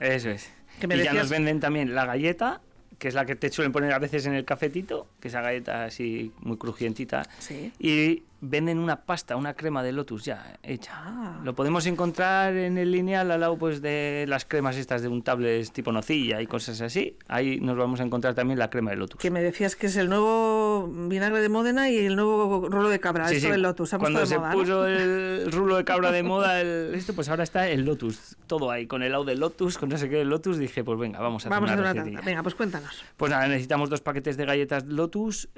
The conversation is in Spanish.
Eso es. Que me y decías... ya nos venden también la galleta, que es la que te suelen poner a veces en el cafetito, que esa galleta así muy crujientita. Sí. Y venden una pasta, una crema de Lotus ya hecha. Lo podemos encontrar en el lineal al lado pues de las cremas estas de untables tipo nocilla y cosas así. Ahí nos vamos a encontrar también la crema de Lotus. Que me decías que es el nuevo vinagre de Módena y el nuevo rulo de cabra, Sí, esto sí. del Lotus. Cuando se moda, puso ¿no? el rulo de cabra de moda, pues ahora está el Lotus. Todo ahí, con el helado de Lotus, con no sé qué de Lotus, dije, pues venga, vamos a hacer una tanda. Venga, pues cuéntanos. Pues nada, necesitamos 2 paquetes de galletas Lotus,